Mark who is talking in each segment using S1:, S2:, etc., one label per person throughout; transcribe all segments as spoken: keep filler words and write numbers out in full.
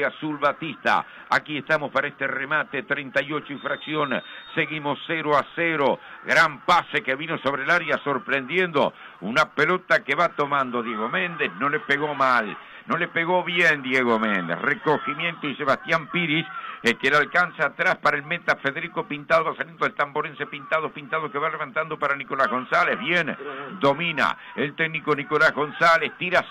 S1: de azul Batista. Aquí estamos para este remate, treinta y ocho y fracción. Seguimos cero a cero. Gran pase que vino sobre el área sorprendiendo. Una pelota que va tomando Diego Méndez. No le pegó mal. No le pegó bien Diego Méndez. Recogimiento y Sebastián Piris, eh, que le alcanza atrás para el meta Federico Pintado, va saliendo el tamborense Pintado, Pintado que va levantando para Nicolás González. Bien, domina el técnico Nicolás González, tira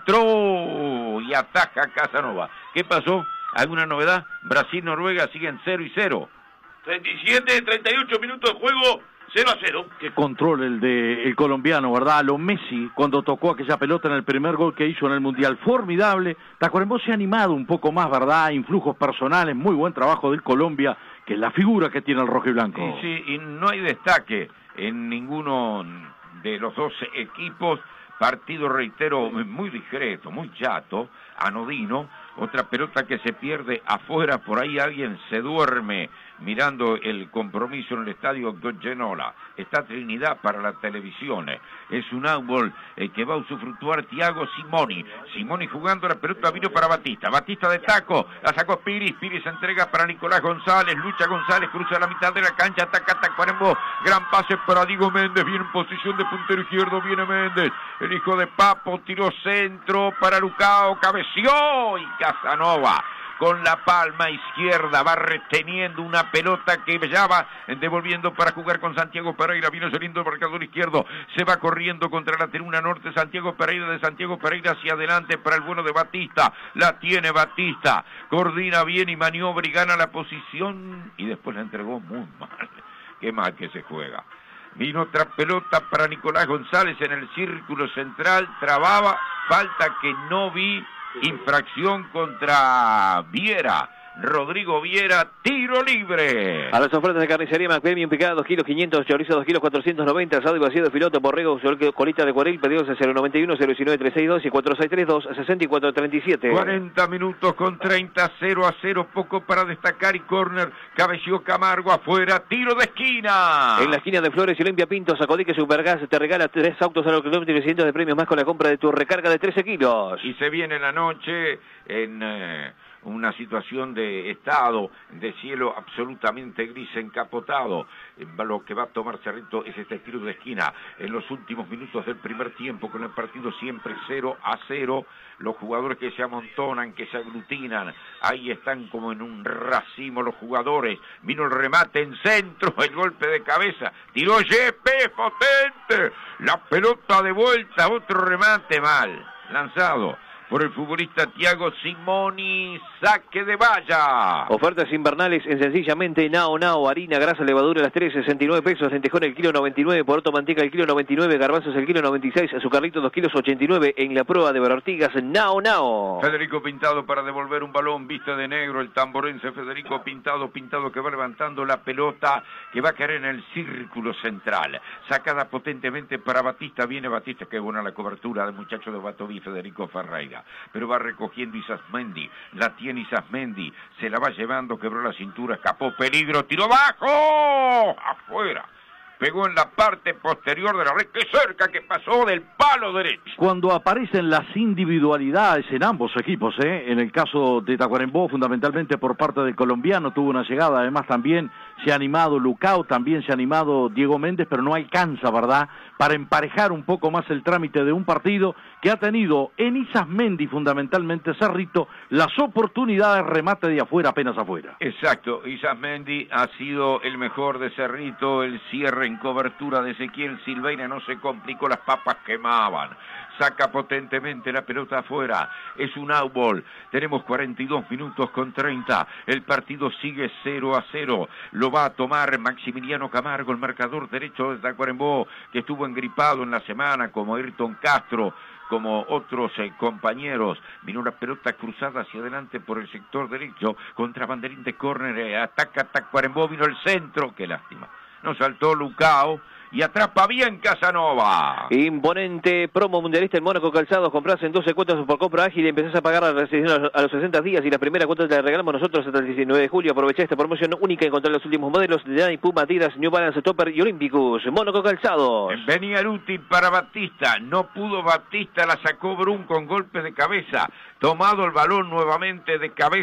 S1: centro y ataja Casanova. ¿Qué pasó? ¿Alguna novedad? Brasil-Noruega siguen cero y cero.
S2: treinta y siete, treinta y ocho minutos de juego. cero a cero.
S3: Qué control el de el colombiano, ¿verdad? A lo Messi, cuando tocó aquella pelota en el primer gol que hizo en el Mundial. Formidable. Tacuarembó se ha animado un poco más, ¿verdad? Influjos personales, muy buen trabajo del Colombia, que es la figura que tiene el rojo y blanco.
S1: Sí, sí, y no hay destaque en ninguno de los dos equipos. Partido, reitero, muy discreto, muy chato, anodino. Otra pelota que se pierde afuera, por ahí alguien se duerme mirando el compromiso en el estadio Doctor Genola. Está Trinidad para la televisión. Es un árbol eh, que va a usufructuar Thiago Simoni. Simoni jugando, la pelota vino para Batista. Batista de taco, la sacó Piris. Piris entrega para Nicolás González. Lucha González, cruza la mitad de la cancha, ataca Tacuarembó. Gran pase para Diego Méndez. Viene en posición de puntero izquierdo, viene Méndez. El hijo de Papo tiró centro para Lucao, cabeció y Casanova con la palma izquierda va reteniendo una pelota que ya va devolviendo para jugar con Santiago Pereira. Vino saliendo el marcador izquierdo, se va corriendo contra la tribuna norte. Santiago Pereira, de Santiago Pereira hacia adelante para el bueno de Batista. La tiene Batista, coordina bien y maniobra y gana la posición y después la entregó muy mal. Qué mal que se juega. Vino otra pelota para Nicolás González en el círculo central, trababa, falta que no vi. Infracción contra Viera, Rodrigo Viera, tiro libre.
S4: A las ofertas de carnicería Macpemium, picada dos kilos quinientos, chorizo dos kilos cuatrocientos noventa, asado y vacío de filoto, borrego, colita de cuaril, pedidos a cero noventa y uno, cero diecinueve, trescientos sesenta y dos y cuatro seis tres dos, sesenta y cuatro treinta y siete.
S1: cuarenta minutos con treinta, cero a cero, poco para destacar y córner, cabeció Camargo afuera, tiro de esquina.
S4: En la esquina de Flores y Olimpia Pinto, Sacodique Supergas te regala tres autos a los kilómetros y cientos de premios más con la compra de tu recarga de trece kilos.
S1: Y se viene la noche en eh, una situación de estado, de cielo absolutamente gris, encapotado. Lo que va a tomar Cerrito es este tiro de esquina en los últimos minutos del primer tiempo, con el partido siempre cero a cero. Los jugadores que se amontonan, que se aglutinan, ahí están como en un racimo los jugadores. Vino el remate en centro, el golpe de cabeza, tiró Yepes, potente, la pelota de vuelta, otro remate mal, lanzado por el futbolista Thiago Simoni, saque de valla.
S4: Ofertas invernales en sencillamente Nao Nao, harina, grasa, levadura, las tres, sesenta y nueve pesos, lentejón el kilo noventa y nueve, poroto manteca el kilo noventa y nueve, garbanzos el kilo noventa y seis, azucarrito dos kilos ochenta y nueve, en la prueba de Ortigas, Nao Nao.
S1: Federico Pintado para devolver un balón, vista de negro, el tamborense Federico Pintado, Pintado que va levantando la pelota, que va a caer en el círculo central, sacada potentemente para Batista, viene Batista, que buena la cobertura del muchacho de Batoví, Federico Ferreira. Pero va recogiendo Isasmendi, la tiene Isasmendi, se la va llevando, quebró la cintura, escapó, peligro, tiró bajo, afuera. Pegó en la parte posterior de la red, que cerca que pasó del palo derecho.
S3: Cuando aparecen las individualidades en ambos equipos, ¿eh? En el caso de Tacuarembó, fundamentalmente por parte del colombiano, tuvo una llegada, además también se ha animado Lucao, también se ha animado Diego Méndez, pero no alcanza, ¿verdad?, para emparejar un poco más el trámite de un partido que ha tenido en Isasmendi, fundamentalmente Cerrito, las oportunidades de remate de afuera, apenas afuera.
S1: Exacto, Isasmendi ha sido el mejor de Cerrito, el cierre en cobertura de Ezequiel Silveira, no se complicó, las papas quemaban. Saca potentemente la pelota afuera, es un outball, tenemos cuarenta y dos minutos con treinta, el partido sigue cero a cero, lo va a tomar Maximiliano Camargo, el marcador derecho de Tacuarembó, que estuvo engripado en la semana, como Ayrton Castro, como otros eh, compañeros. Vino una pelota cruzada hacia adelante por el sector derecho, contra banderín de córner, eh, ataca Tacuarembó, vino el centro, qué lástima, no saltó Lucao, y atrapa bien Casanova.
S4: Imponente promo mundialista en Mónaco Calzados. Compras en doce cuotas por compra ágil y empezás a pagar a los sesenta días y la primera cuota te la regalamos nosotros hasta el diecinueve de julio. Aprovecha esta promoción única y encontrar los últimos modelos de Nike, Puma, Adidas, New Balance, Topper y Olympicus. Mónaco Calzados.
S1: Venía el útil para Batista, no pudo Batista, la sacó Brun con golpe de cabeza. Tomado el balón nuevamente de cabeza.